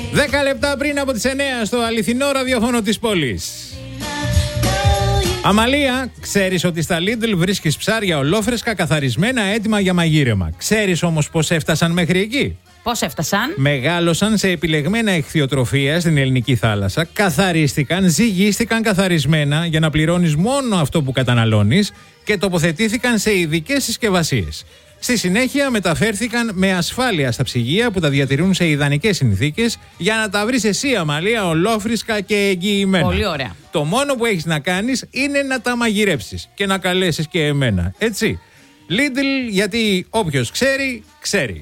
10 λεπτά πριν από τις 9 στο αληθινό ραδιόφωνο της πόλης. Αμαλία, ξέρεις ότι στα Lidl βρίσκεις ψάρια ολόφρεσκα, καθαρισμένα, έτοιμα για μαγείρεμα. Ξέρεις όμως πώς έφτασαν μέχρι εκεί? Πώς έφτασαν? Μεγάλωσαν σε επιλεγμένα ηχθειοτροφία στην ελληνική θάλασσα, καθαρίστηκαν, ζυγίστηκαν καθαρισμένα για να πληρώνεις μόνο αυτό που καταναλώνεις και τοποθετήθηκαν σε ειδικές συσκευασίες. Στη συνέχεια μεταφέρθηκαν με ασφάλεια στα ψυγεία που τα διατηρούν σε ιδανικές συνθήκες για να τα βρεις εσύ, Αμαλία, ολόφρυσκα και εγγυημένα. Πολύ ωραία. Το μόνο που έχεις να κάνεις είναι να τα μαγειρέψεις και να καλέσεις και εμένα. Έτσι. Lidl, γιατί όποιος ξέρει, ξέρει.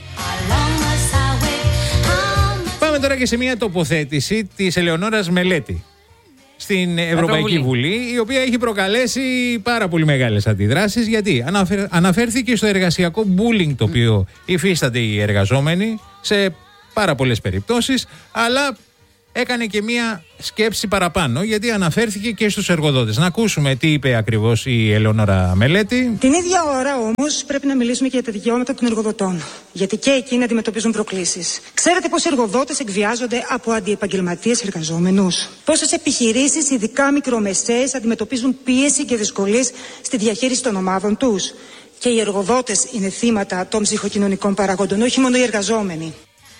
Πάμε τώρα και σε μια τοποθέτηση της Ελεονόρας Μελέτη στην Ευρωπαϊκή Βουλή, η οποία έχει προκαλέσει πάρα πολύ μεγάλες αντιδράσεις. Γιατί αναφέρθηκε στο εργασιακό bullying το οποίο υφίστανται οι εργαζόμενοι σε πάρα πολλές περιπτώσεις, αλλά έκανε και μία σκέψη παραπάνω, γιατί αναφέρθηκε και στους εργοδότες. Να ακούσουμε τι είπε ακριβώς η Ελεονόρα Μελέτη. Την ίδια ώρα όμως πρέπει να μιλήσουμε και για τα δικαιώματα των εργοδοτών. Γιατί και εκείνοι αντιμετωπίζουν προκλήσεις. Ξέρετε πως οι εργοδότες εκβιάζονται από αντιεπαγγελματίες εργαζόμενους? Πόσες επιχειρήσεις, ειδικά μικρομεσαίες, αντιμετωπίζουν πίεση και δυσκολίες στη διαχείριση των ομάδων τους? Και οι εργοδότες είναι θύματα των ψυχοκοινωνικών παραγόντων, όχι μόνο οι εργαζόμενοι.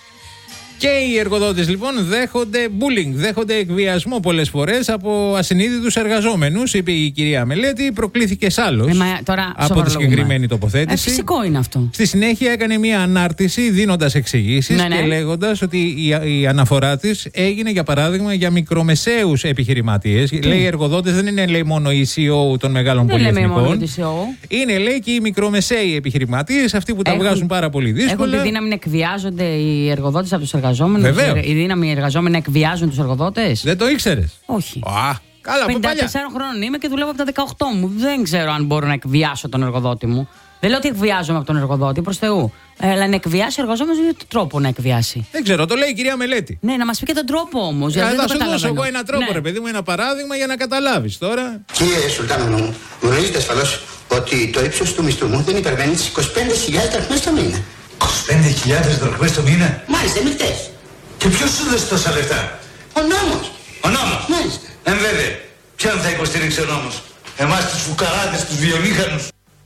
Και οι εργοδότες λοιπόν δέχονται bullying, δέχονται εκβιασμό πολλές φορές από ασυνείδητους εργαζόμενους, είπε η κυρία Μελέτη. Προκλήθηκε σάλος από τη συγκεκριμένη τοποθέτηση. Φυσικό είναι αυτό. Στη συνέχεια έκανε μια ανάρτηση δίνοντας εξηγήσεις και λέγοντας ότι η αναφορά της έγινε για παράδειγμα για μικρομεσαίους επιχειρηματίες. Λέει οι εργοδότες δεν είναι, λέει, μόνο οι CEO των μεγάλων πολυεθνικών. Είναι, λέει, και οι μικρομεσαίοι επιχειρηματίες, αυτοί που τα βγάζουν πάρα πολύ δύσκολα. Έχουν τη δύναμη να εκβιάζονται οι εργοδότες από τους εργαζόμενους. Βεβαίως. Η δύναμη εργαζόμενοι να εκβιάζουν τους εργοδότες. Δεν το ήξερες? Όχι. Καλά, 54 χρόνων είμαι και δουλεύω από τα 18 μου. Δεν ξέρω αν μπορώ να εκβιάσω τον εργοδότη μου. Δεν λέω ότι εκβιάζομαι από τον εργοδότη, προς Θεού. Αλλά να εκβιάσει ο εργαζόμενος είναι τρόπο να εκβιάσει. Δεν ξέρω, το λέει η κυρία Μελέτη. Ναι, να μας πει και τον τρόπο όμως. Θα σου δώσω εγώ έναν τρόπο, ρε παιδί μου, ένα παράδειγμα για να καταλάβεις τώρα. Κύριε Σουλτάνο μου, γνωρίζετε ασφαλώς ότι το ύψος του μισθού μου δεν υπερβαίνει τις 25.000 δραχμές το μήνα. 25.000 δραχμές το μήνα? Μάλιστα, μεικτές. Και ποιος σου δώσει τόσα λεφτά? Ο νόμος. Ο νόμος? Μάλιστα. Βέβαια. Ποιον θα υποστηρίξει ο νόμος? Εμάς τους φουκαράδες, τους βιομήχανους?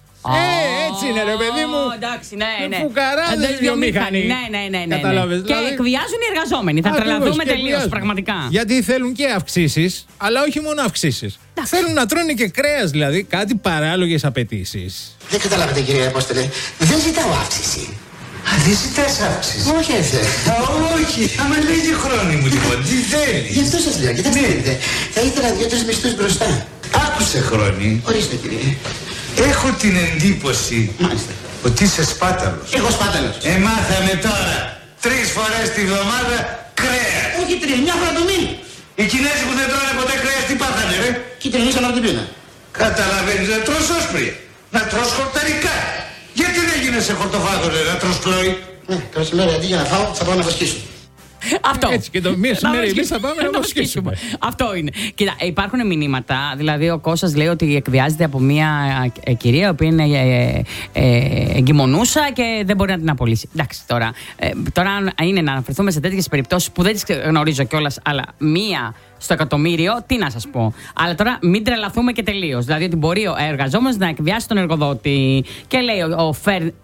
Έτσι είναι, ρε παιδί μου. Εντάξει, ναι. Φουκαράδες βιομήχανοι. Ναι. Καταλάβες, και εκβιάζουν οι εργαζόμενοι. Θα τρελαθούμε τελείως πραγματικά. Γιατί θέλουν και αυξήσεις, αλλά όχι μόνο αυξήσεις. Θέλουν να τρώνε και κρέας, δηλαδή, κάτι παράλογες απαιτήσεις. Δεν καταλάβετε, κύριε Απόστολε. Δεν ζητάω αύξηση. Δεν ζητάς αύξηση? Όχι, έφυγε. Όχι, άμα λέγει χρόνοι μου λοιπόν, τι θέλει? Γι' αυτό σας λέω, κοιτάξτε, θα ήθελα 2-3 μισθούς μπροστά. Άκουσε χρόνοι. Ορίστε, κύριε. Έχω την εντύπωση ότι είσαι σπάταλος. Εγώ σπάταλος. Μάθαμε τώρα 3 φορές τη βδομάδα κρέας. Όχι 3, μια φορά το μήνα. Οι Κινέζοι που δεν τρώνε ποτέ κρέας τι πάθανε, ρε? Κυτρινήσαν από την πείνα. Καταλαβαίνεις, να τρως όσπρια, να τρως χορταρικά. Γιατί δεν γίνεσαι χορτοφάγο, ρε, να τρως πλόι? Καλώς ημέρα, αντί για να φάω θα πάω να βοσκήσω. Αυτό. Έτσι και το μία σήμερα εμείς θα πάμε να βοσκήσουμε. Αυτό είναι. Κοίτα, υπάρχουν μηνύματα. Δηλαδή, ο Κώστας λέει ότι εκβιάζεται από μια κυρία, η οποία είναι εγκυμονούσα και δεν μπορεί να την απολύσει. Εντάξει, τώρα αν είναι να αναφερθούμε σε τέτοιες περιπτώσεις που δεν τις γνωρίζω κιόλας, αλλά μία στο εκατομμύριο, τι να σας πω. Αλλά τώρα μην τρελαθούμε και τελείως. Δηλαδή ότι μπορεί ο εργαζόμενος να εκβιάσει τον εργοδότη. Και λέει ο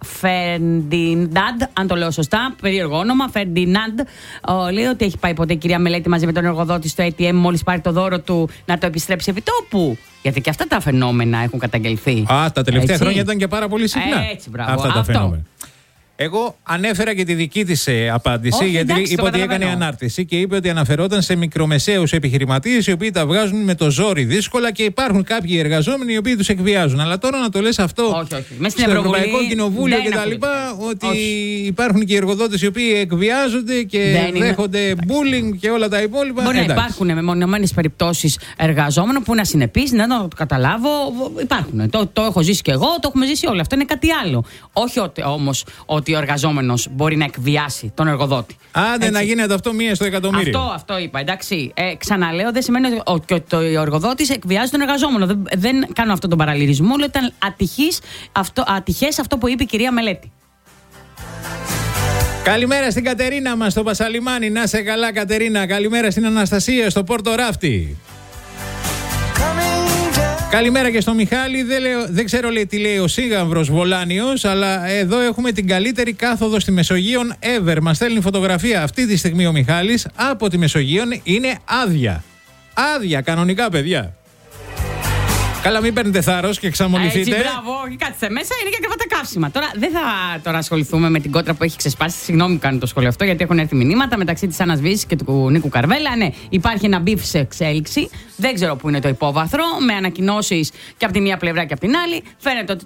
Φερντινάντ, αν το λέω σωστά, περίεργο όνομα, Φερντινάντ, λέει ότι έχει πάει ποτέ η κυρία Μελέτη μαζί με τον εργοδότη στο ATM μόλις πάρει το δώρο του να το επιστρέψει επί τόπου? Γιατί και αυτά τα φαινόμενα έχουν καταγγελθεί. Τα τελευταία χρόνια ήταν και πάρα πολύ συχνά. Έτσι, μπράβο. Αυτά τα φαινόμενα. Εγώ ανέφερα και τη δική της απάντηση, γιατί είπε ότι έκανε ανάρτηση και είπε ότι αναφερόταν σε μικρομεσαίους επιχειρηματίες οι οποίοι τα βγάζουν με το ζόρι δύσκολα και υπάρχουν κάποιοι εργαζόμενοι οι οποίοι τους εκβιάζουν. Αλλά τώρα να το λες αυτό στο Ευρωπαϊκό Κοινοβούλιο και τα λοιπά, ότι υπάρχουν και οι εργοδότες οι οποίοι εκβιάζονται και δέχονται bullying και όλα τα υπόλοιπα. Μπορεί να υπάρχουν μεμονωμένες περιπτώσεις εργαζόμενων που είναι ασυνεπείς, να το καταλάβω. Υπάρχουν. Το έχω ζήσει και εγώ, το έχουμε ζήσει όλοι. Αυτό είναι κάτι άλλο. Όχι όμως ότι ο εργαζόμενος μπορεί να εκβιάσει τον εργοδότη. Άντε να γίνεται αυτό μία στο εκατομμύριο. Αυτό είπα, εντάξει. Ξαναλέω, δεν σημαίνει ότι ο εργοδότης εκβιάζει τον εργαζόμενο. Δεν κάνω αυτόν τον παραλληλισμό. Λέω ότι ήταν ατυχές αυτό που είπε η κυρία Μελέτη. Καλημέρα στην Κατερίνα μας στο Πασαλιμάνι. Να σε καλά, Κατερίνα. Καλημέρα στην Αναστασία στο Πόρτο Ράφτη. Καλημέρα και στο Μιχάλη. Δεν ξέρω τι λέει ο Σίγαμβρος Βολάνιος, αλλά εδώ έχουμε την καλύτερη κάθοδο στη Μεσογείον ever. Μας στέλνει φωτογραφία αυτή τη στιγμή ο Μιχάλης από τη Μεσογείον. Είναι άδεια. Άδεια, κανονικά, παιδιά. Καλά, μην παίρνετε θάρρος και ξαμολυθείτε. Έτσι, μπράβο, κάτσε μέσα, είναι και ακριβά τα καύσιμα. Δεν θα ασχοληθούμε με την κόντρα που έχει ξεσπάσει. Συγγνώμη που κάνω το σχόλιο αυτό, γιατί έχουν έρθει μηνύματα μεταξύ της Άννας Βύσης και του Νίκου Καρβέλα. Ναι, υπάρχει ένα μπιφ σε εξέλιξη. Δεν ξέρω πού είναι το υπόβαθρο, με ανακοινώσεις και από τη μία πλευρά και από την άλλη. Φαίνεται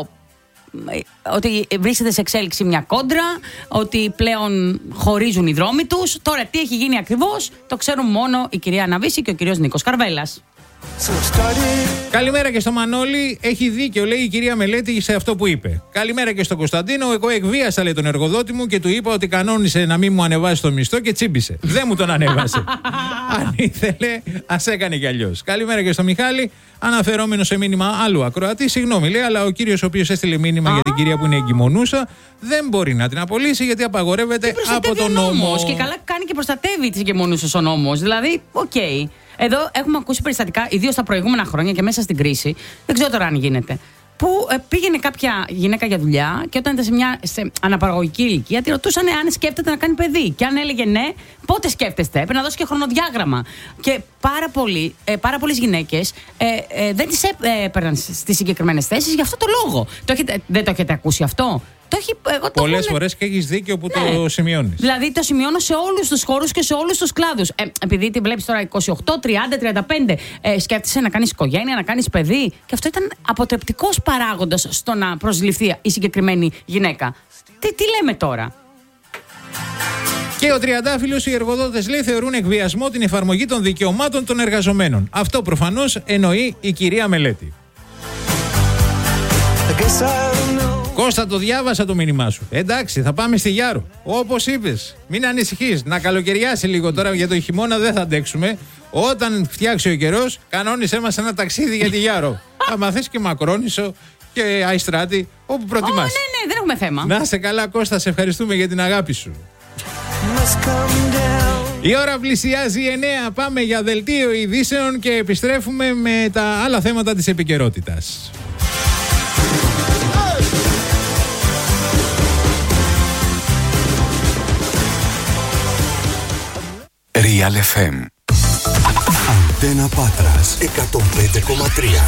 ότι βρίσκεται σε εξέλιξη μια κόντρα, ότι πλέον χωρίζουν οι δρόμοι τους. Τώρα τι έχει γίνει ακριβώς, το ξέρουν μόνο η κυρία Άννα Βύση και ο κύριος Νίκος Καρβέλας. Καλημέρα και στο Μανώλη. Έχει δίκιο, λέει η κυρία Μελέτη, σε αυτό που είπε. Καλημέρα και στον Κωνσταντίνο. Εγώ εκβίασα, λέει, τον εργοδότη μου και του είπα ότι κανόνισε να μην μου ανεβάσει το μισθό και τσίμπησε. Δεν μου τον ανέβασε. Αν ήθελε, ας έκανε κι αλλιώς. Καλημέρα και στο Μιχάλη. Αναφερόμενο σε μήνυμα άλλου ακροατή. Συγγνώμη, λέει, αλλά ο κύριος ο οποίος έστειλε μήνυμα για την κυρία που είναι εγκυμονούσα δεν μπορεί να την απολύσει γιατί απαγορεύεται από τον νόμο. Και καλά κάνει και προστατεύει τις εγκυμονούσες ο νόμος. Δηλαδή, οκ. Εδώ έχουμε ακούσει περιστατικά, ιδίως τα προηγούμενα χρόνια και μέσα στην κρίση, δεν ξέρω τώρα αν γίνεται, που πήγαινε κάποια γυναίκα για δουλειά και όταν ήταν σε αναπαραγωγική ηλικία, τη ρωτούσαν αν σκέφτεται να κάνει παιδί. Και αν έλεγε ναι, πότε σκέφτεστε, έπρεπε να δώσει και χρονοδιάγραμμα. Και πάρα πολλές γυναίκες δεν τις έπαιρναν στις συγκεκριμένες θέσεις για αυτό το λόγο. Δεν το έχετε ακούσει αυτό? Πολλές φορές και έχεις δίκιο που το σημειώνεις. Δηλαδή το σημειώνω σε όλους τους χώρους και σε όλους τους κλάδους. Επειδή τη βλέπεις τώρα 28, 30, 35, σκέφτεσαι να κάνεις οικογένεια, να κάνεις παιδί. Και αυτό ήταν αποτρεπτικός παράγοντας στο να προσληφθεί η συγκεκριμένη γυναίκα. Τι λέμε τώρα? Και ο τριαντάφυλλος, οι εργοδότες, λέει, θεωρούν εκβιασμό την εφαρμογή των δικαιωμάτων των εργαζομένων. Αυτό προφανώς εννοεί η κυρία Μελέτη. Κώστα, το διάβασα το μήνυμά σου. Εντάξει, θα πάμε στη Γιάρο. Όπως είπες, μην ανησυχείς. Να καλοκαιριάσει λίγο τώρα, για το χειμώνα δεν θα αντέξουμε. Όταν φτιάξει ο καιρός, κανόνισέ μας ένα ταξίδι για τη Γιάρο. Θα θες και Μακρόνησο και Αϊστράτη, όπου προτιμάς. Ναι, δεν έχουμε θέμα. Να σε καλά, Κώστα, σε ευχαριστούμε για την αγάπη σου. Η ώρα πλησιάζει 9. Πάμε για δελτίο ειδήσεων και επιστρέφουμε με τα άλλα θέματα της επικαιρότητας. Real FM. Αντένα Πάτρας 105,3.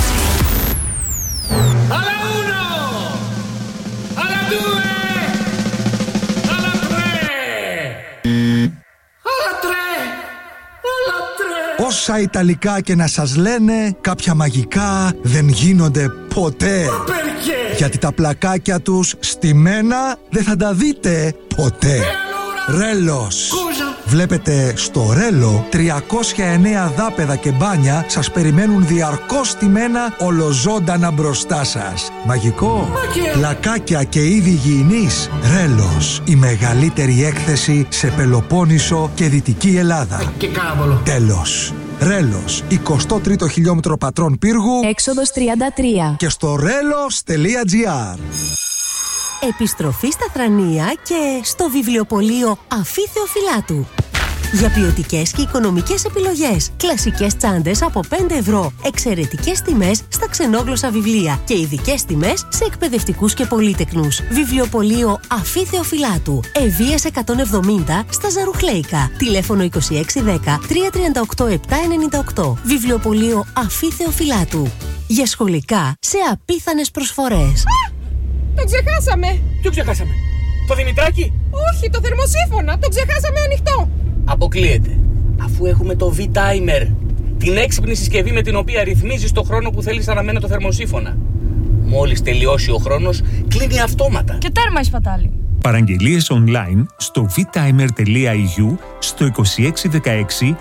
Alla uno! Alla due! Alla tre! Alla tre! Alla tre! Όσα Ιταλικά και να σας λένε, κάποια μαγικά δεν γίνονται ποτέ. Perché? Γιατί τα πλακάκια τους στημένα δεν θα τα δείτε ποτέ. Ρέλος. Βλέπετε, στο Ρέλο 309 δάπεδα και μπάνια σας περιμένουν διαρκώς στημένα ολοζώντανα μπροστά σας. Μαγικό. Πλακάκια και είδη υγιεινής. Ρέλος. Η μεγαλύτερη έκθεση σε Πελοπόννησο και Δυτική Ελλάδα. Τέλος. Ρέλος. 23ο χιλιόμετρο Πατρών Πύργου. Έξοδος 33. Και στο relos.gr. Επιστροφή στα Θρανία και στο βιβλιοπωλείο Αφή Θεοφυλάτου. Για ποιοτικές και οικονομικές επιλογές. Κλασικές τσάντες από 5 ευρώ. Εξαιρετικές τιμές στα ξενόγλωσσα βιβλία. Και ειδικές τιμές σε εκπαιδευτικούς και πολύτεκνους. Βιβλιοπωλείο Αφή Θεοφυλάτου. Ευβίας 170 στα Ζαρουχλέικα. Τηλέφωνο 2610 338 798. Βιβλιοπωλείο Αφή Θεοφυλάτου. Για σχολικά σε απίθανες προσφορές. Το ξεχάσαμε! Ποιο ξεχάσαμε? Το Δημητράκι? Όχι, το θερμοσύφωνα! Το ξεχάσαμε ανοιχτό! Αποκλείεται. Αφού έχουμε το V-Timer, την έξυπνη συσκευή με την οποία ρυθμίζεις το χρόνο που θέλεις αναμένο το θερμοσύφωνα. Μόλις τελειώσει ο χρόνος, κλείνει αυτόματα. Και τέρμα η σπατάλη. Παραγγελίες online στο vtimer.eu, στο 2616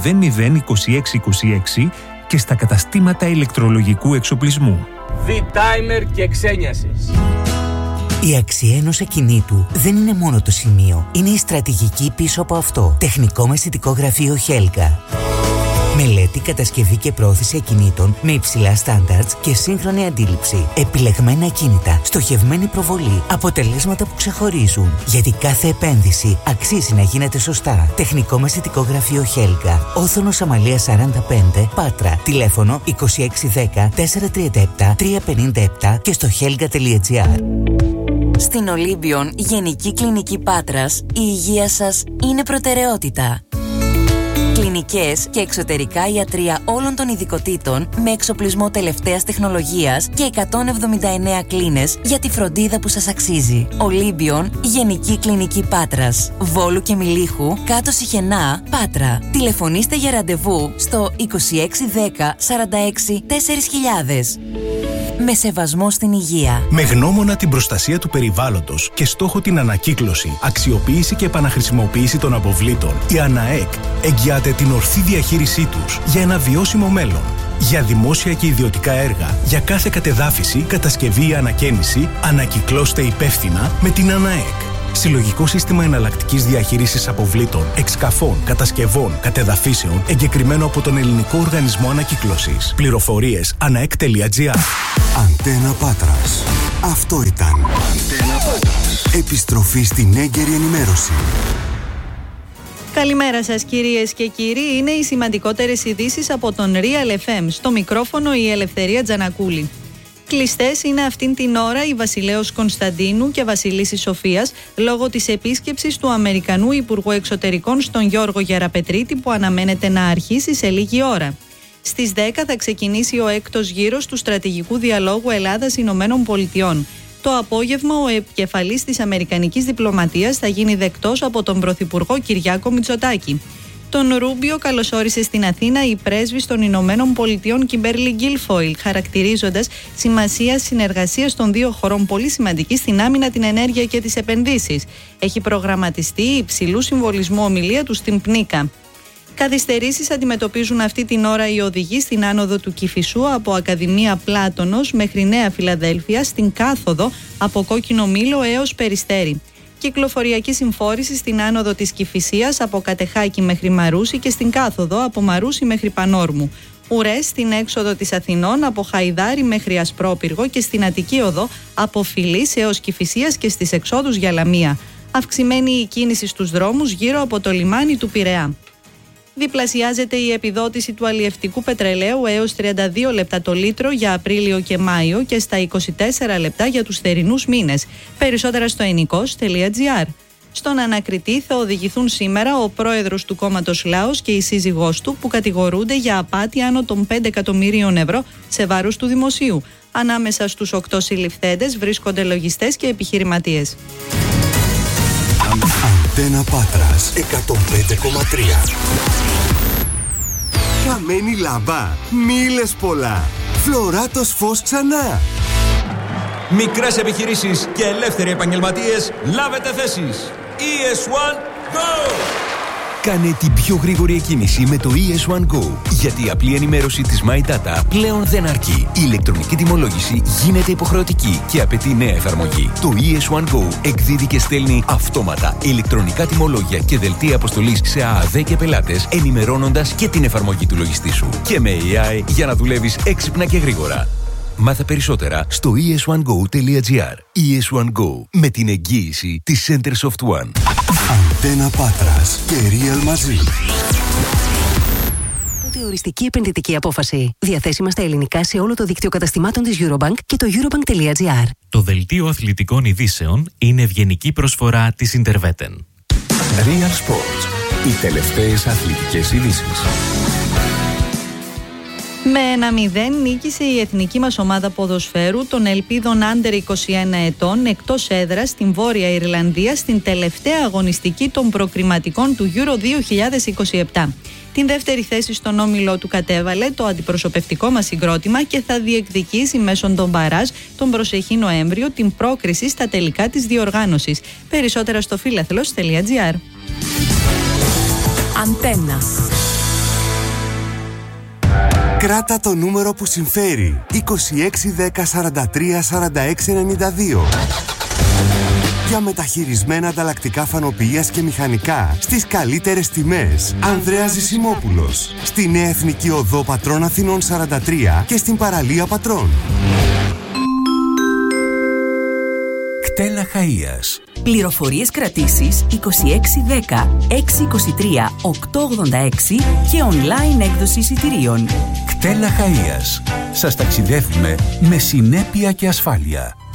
002626 και στα καταστήματα ηλεκτρολογικού εξοπλισμού. V-Timer και ξένιασες. Η αξία ενός ακινήτου δεν είναι μόνο το σημείο, είναι η στρατηγική πίσω από αυτό. Τεχνικό μεσητικό γραφείο Χέλγα. Μελέτη, κατασκευή και πρόθεση ακινήτων με υψηλά στάνταρτς και σύγχρονη αντίληψη. Επιλεγμένα ακίνητα, στοχευμένη προβολή, αποτελέσματα που ξεχωρίζουν. Γιατί κάθε επένδυση αξίζει να γίνεται σωστά. Τεχνικό μεσητικό γραφείο Χέλγα. Όθωνος Αμαλία 45, Πάτρα. Τηλέφωνο 2610 437 357 και στο helga.gr. Στην Ολύμπιον Γενική Κλινική Πάτρας, η υγεία σας είναι προτεραιότητα. Κλινικές και εξωτερικά ιατρεία όλων των ειδικοτήτων με εξοπλισμό τελευταίας τεχνολογίας και 179 κλίνες για τη φροντίδα που σας αξίζει. Ολύμπιον Γενική Κλινική Πάτρας, Βόλου και Μιλίχου, κάτω Σιχενά, Πάτρα. Τηλεφωνήστε για ραντεβού στο 2610 46 4000. Με σεβασμό στην υγεία. Με γνώμονα την προστασία του περιβάλλοντος και στόχο την ανακύκλωση, αξιοποίηση και επαναχρησιμοποίηση των αποβλήτων, η ΑΝΑΕΚ εγγυάται την ορθή διαχείρισή τους για ένα βιώσιμο μέλλον. Για δημόσια και ιδιωτικά έργα, για κάθε κατεδάφιση, κατασκευή ή ανακαίνιση, ανακυκλώστε υπεύθυνα με την ΑΝΑΕΚ. Συλλογικό σύστημα εναλλακτικής διαχείρισης αποβλήτων, εξκαφών, κατασκευών, κατεδαφίσεων, εγκεκριμένο από τον Ελληνικό Οργανισμό Ανακύκλωσης. Πληροφορίες anaek.gr. Αντένα Πάτρας. Αυτό ήταν. Αντένα Πάτρας. Επιστροφή στην έγκαιρη ενημέρωση. Καλημέρα σας κυρίες και κύριοι. Είναι οι σημαντικότερες ειδήσεις από τον Real FM. Στο μικρόφωνο η Ελευθερία Τζανακούλη. Κλειστές είναι αυτήν την ώρα η Βασιλέως Κωνσταντίνου και Βασιλίσσης Σοφίας λόγω της επίσκεψης του Αμερικανού Υπουργού Εξωτερικών στον Γιώργο Γεραπετρίτη που αναμένεται να αρχίσει σε λίγη ώρα. Στις 10 θα ξεκινήσει ο έκτος γύρος του στρατηγικού διαλόγου Ελλάδας-Ηνωμένων Πολιτειών. Το απόγευμα ο επικεφαλής της Αμερικανικής διπλωματίας θα γίνει δεκτός από τον Πρωθυπουργό Κυριάκο Μητσοτάκη. Τον Ρούμπιο καλωσόρισε στην Αθήνα η πρέσβης των Ηνωμένων Πολιτειών Κιμπέρλι Γκίλφοιλ, χαρακτηρίζοντας σημασία συνεργασίας των δύο χωρών πολύ σημαντική στην άμυνα, την ενέργεια και τις επενδύσεις. Έχει προγραμματιστεί υψηλού συμβολισμού ομιλία του στην Πνίκα. Καθυστερήσεις αντιμετωπίζουν αυτή την ώρα οι οδηγοί στην άνοδο του Κηφισού από Ακαδημία Πλάτωνος μέχρι Νέα Φιλαδέλφια, στην κάθοδο από Κόκκινο Μήλο έως Περιστέρι. Κυκλοφοριακή συμφόρηση στην άνοδο της Κηφισίας από Κατεχάκη μέχρι Μαρούσι και στην κάθοδο από Μαρούσι μέχρι Πανόρμου. Ουρές στην έξοδο της Αθηνών από Χαϊδάρι μέχρι Ασπρόπυργο και στην Αττική Οδό από Φιλής έως Κηφισίας και στις εξόδους για Λαμία. Αυξημένη η κίνηση στους δρόμους γύρω από το λιμάνι του Πειραιά. Διπλασιάζεται η επιδότηση του αλλιευτικού πετρελαίου έως 32 λεπτά το λίτρο για Απρίλιο και Μάιο και στα 24 λεπτά για τους θερινούς μήνες. Περισσότερα στο enikos.gr. Στον ανακριτή θα οδηγηθούν σήμερα ο πρόεδρος του κόμματος Λάος και η σύζυγός του που κατηγορούνται για απάτη άνω των 5 εκατομμύριων ευρώ σε βάρος του δημοσίου. Ανάμεσα στους 8 συλληφθέντες βρίσκονται λογιστές και επιχειρηματίες. Αντένα Πάτρας 105,3. Καμένη λάμπα, μίλες πολλά. Φλωράτος φως ξανά. Μικρές επιχειρήσεις και ελεύθεροι επαγγελματίες, λάβετε θέσεις. ES1 Go! Κάνε την πιο γρήγορη εκκίνηση με το ES1 Go. Γιατί η απλή ενημέρωση της My Data πλέον δεν αρκεί. Η ηλεκτρονική τιμολόγηση γίνεται υποχρεωτική και απαιτεί νέα εφαρμογή. Το ES1 Go εκδίδει και στέλνει αυτόματα ηλεκτρονικά τιμολόγια και δελτία αποστολής σε ΑΑΔ και πελάτες, ενημερώνοντας και την εφαρμογή του λογιστή σου. Και με AI για να δουλεύεις έξυπνα και γρήγορα. Μάθε περισσότερα στο es1go.gr. ES1 Go, με την εγγύηση της Centersoft One. Αντένα Πάτρας και Real μαζί. Τότε οριστική επενδυτική απόφαση. Διαθέσιμα στα ελληνικά σε όλο το δίκτυο καταστημάτων της Eurobank και το eurobank.gr. Το δελτίο αθλητικών ειδήσεων είναι ευγενική προσφορά της Interveten. Real Sports. Οι τελευταίες αθλητικές ειδήσεις. Με 1-0 νίκησε η εθνική μας ομάδα ποδοσφαίρου των Ελπίδων Under 21 ετών εκτός έδρας στην Βόρεια Ιρλανδία στην τελευταία αγωνιστική των προκριματικών του Euro 2027. Την δεύτερη θέση στον όμιλό του κατέβαλε το αντιπροσωπευτικό μας συγκρότημα και θα διεκδικήσει μέσω των μπαράζ τον προσεχή Νοέμβριο την πρόκριση στα τελικά της διοργάνωσης. Περισσότερα στο philathlos.gr. Αντένα. Κράτα το νούμερο που συμφέρει. 26 10 43 46 92. Για μεταχειρισμένα ανταλλακτικά φανοποιίας και μηχανικά στις καλύτερες τιμές. Ανδρέας Ζησιμόπουλος. Στη Νέα Εθνική Οδό Πατρών Αθηνών 43 και στην παραλία Πατρών. Κτέλα Χαΐας. Πληροφορίες κρατήσεις 2610 623 886 και online έκδοση εισιτηρίων. Κτέλα Χαΐας. Σας ταξιδεύουμε με συνέπεια και ασφάλεια.